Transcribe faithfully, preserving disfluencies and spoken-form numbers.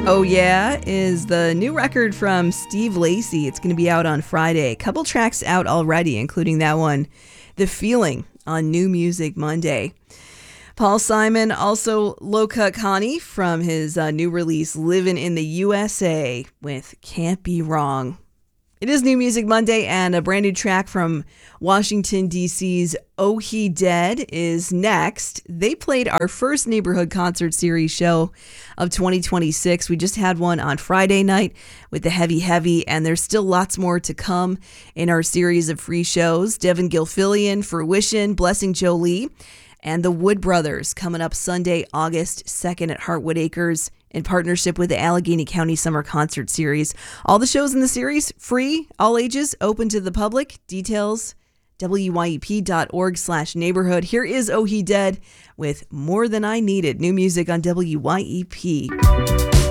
Oh Yeah is the new record from Steve Lacy. It's going to be out on Friday. A couple tracks out already, including that one, The Feeling, on New Music Monday. Paul Simon, also Low Cut Connie from his uh, new release, Living in the U S A, with Can't Be Wrong. It is New Music Monday, and a brand new track from Washington, D C's Oh He Dead is next. They played our first neighborhood concert series show of twenty twenty-six. We just had one on Friday night with the Heavy Heavy, and there's still lots more to come in our series of free shows. Devin Gilfillian, Fruition, Blessing Jolie, and the Wood Brothers coming up Sunday, August second at Heartwood Acres in partnership with the Allegheny County Summer Concert Series. All the shows in the series, free, all ages, open to the public. Details, W Y E P dot org slash neighborhood. Here is Oh He Dead with More Than I Needed. New music on W Y E P.